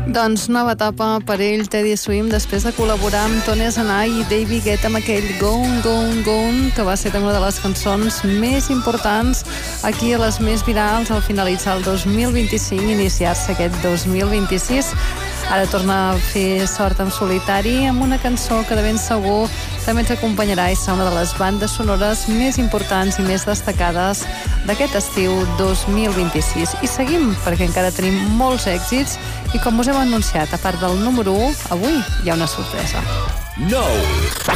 Doncs nova etapa per ell, Teddy Swim, després de col·laborar amb Tony Zanai i David Guetta amb aquell Gone, Gone, Gone, que va ser també una de les cançons més importants aquí a les més virals al finalitzar el 2025 i iniciar-se aquest 2026. Ara torna a fer sort en solitari amb una cançó que de ben segur també ens acompanyarà i serà una de les bandes sonores més importants i més destacades d'aquest estiu 2026. I seguim, perquè encara tenim molts èxits i com us hem anunciat, a part del número 1, avui hi ha una sorpresa. 9.